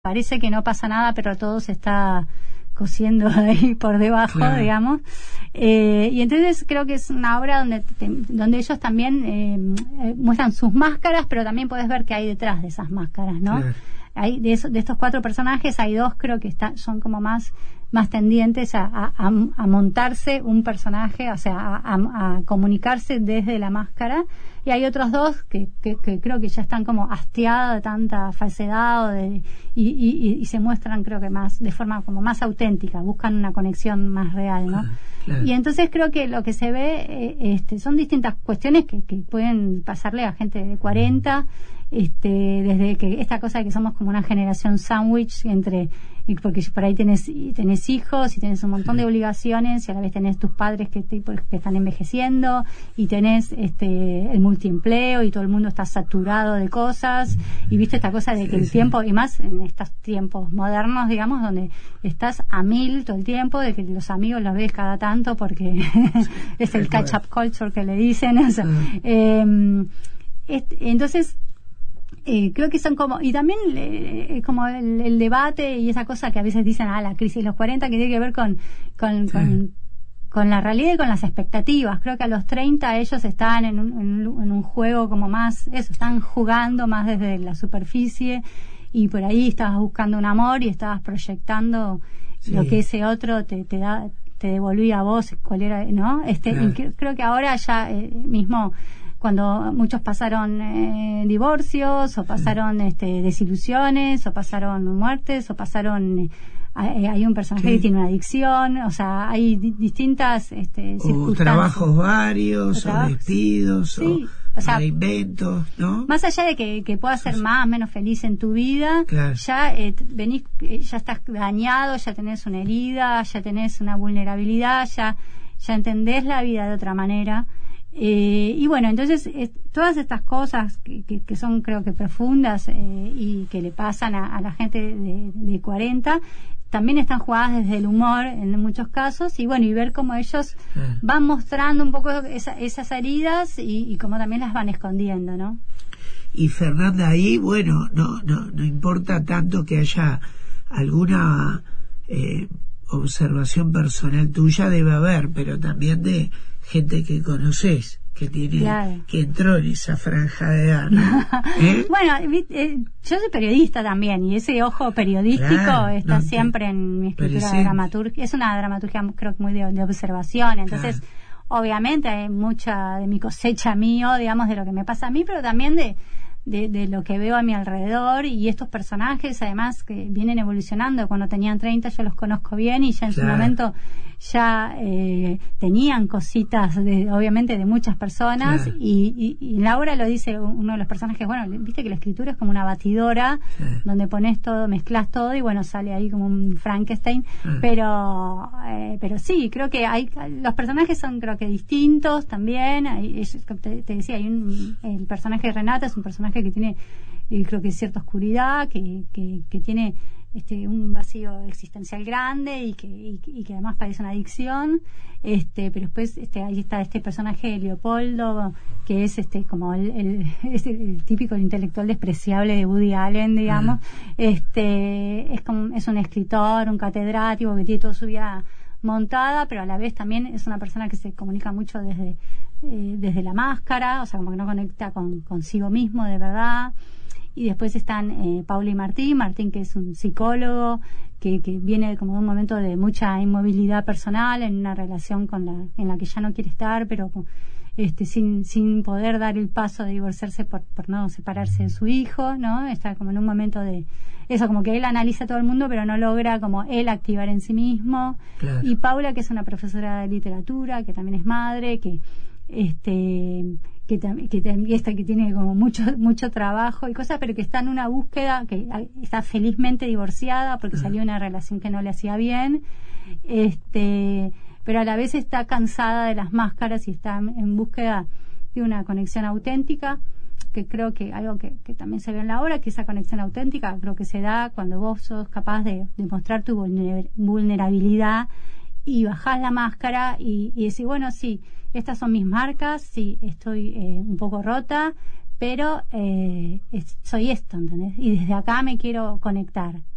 Parece que no pasa nada, pero todo se está cosiendo ahí por debajo, claro, digamos. Y entonces creo que es una obra donde ellos también muestran sus máscaras, pero también puedes ver qué hay detrás de esas máscaras, ¿no? Claro. Hay de estos 4 personajes, hay 2 creo que son como más tendientes a montarse un personaje, o sea, a comunicarse desde la máscara, y hay otros 2 que creo que ya están como hastiados de tanta falsedad y se muestran, creo que más de forma como más auténtica, buscan una conexión más real, ¿no? Claro. Y entonces creo que lo que se ve son distintas cuestiones que pueden pasarle a gente de 40, desde que esta cosa de que somos como una generación sándwich porque por ahí tenés hijos y tenés un montón de obligaciones, y a la vez tenés tus padres que están envejeciendo, y tenés el multiempleo, y todo el mundo está saturado de cosas, y viste esta cosa de que el tiempo, y más en estos tiempos modernos, digamos, donde estás a 1000 todo el tiempo, de que los amigos los ves cada tanto porque es el catch-up culture que le dicen, o sea, entonces creo que son como, y también como el debate y esa cosa que a veces dicen, la crisis de los 40, que tiene que ver con la realidad y con las expectativas. Creo que a los 30 ellos están en un juego como más, están jugando más desde la superficie, y por ahí estabas buscando un amor y estabas proyectando lo que ese otro te devolvía a vos, cuál era, ¿no? Claro. Y creo que ahora ya mismo, cuando muchos pasaron divorcios, o pasaron desilusiones, o pasaron muertes, o pasaron hay un personaje que tiene una adicción, o sea, hay distintas circunstancias. O trabajos varios, o despidos, o sea, inventos, ¿no? Más allá de que puedas ser más o menos feliz en tu vida, claro, ya ya estás dañado, ya tenés una herida, ya tenés una vulnerabilidad, ya entendés la vida de otra manera. Y bueno, entonces todas estas cosas que son, creo que profundas, y que le pasan a la gente de 40, también están jugadas desde el humor en muchos casos, y bueno, y ver cómo ellos van mostrando un poco esas heridas y cómo también las van escondiendo, ¿no? Y Fernanda, ahí, bueno, no importa tanto que haya alguna observación personal tuya, debe haber, pero también de gente que conoces, que tiene, claro, que entró en esa franja de edad, ¿no? Bueno, yo soy periodista también, y ese ojo periodístico, claro, está siempre en mi escritura de dramaturgia. Es una dramaturgia, creo que muy de observación, entonces, claro, obviamente hay mucha de mi cosecha mío, digamos, de lo que me pasa a mí, pero también de lo que veo a mi alrededor, y estos personajes además que vienen evolucionando. Cuando tenían 30 yo los conozco bien, y ya en, claro, su momento ya tenían cositas obviamente de muchas personas, claro, y en la obra lo dice uno de los personajes, bueno, viste que la escritura es como una batidora, donde pones todo, mezclas todo, y bueno, sale ahí como un Frankenstein, pero sí, creo que los personajes son, creo que, distintos también. Te decía, el personaje de Renata es un personaje que tiene, creo que, cierta oscuridad, que tiene un vacío existencial grande, y que además padece una adicción, pero después ahí está este personaje de Leopoldo, que es como es el típico intelectual despreciable de Woody Allen, digamos. Es un escritor, un catedrático que tiene toda su vida montada, pero a la vez también es una persona que se comunica mucho desde la máscara, o sea, como que no conecta consigo mismo de verdad. Y después están Paula y Martín, que es un psicólogo que viene como de un momento de mucha inmovilidad personal, en una relación en la que ya no quiere estar, pero sin poder dar el paso de divorciarse por no separarse de su hijo, ¿no? Está como en un momento de eso, como que él analiza a todo el mundo, pero no logra como él activar en sí mismo. Claro. Y Paula, que es una profesora de literatura, que también es madre, que tiene como mucho trabajo y cosas, pero que está en una búsqueda, que está felizmente divorciada porque salió de una relación que no le hacía bien, pero a la vez está cansada de las máscaras y está en búsqueda de una conexión auténtica, que creo que algo que también se ve en la obra, que esa conexión auténtica creo que se da cuando vos sos capaz de mostrar tu vulnerabilidad y bajás la máscara y decís, bueno, sí, estas son mis marcas, sí, estoy un poco rota, pero soy esto, ¿entendés? Y desde acá me quiero conectar.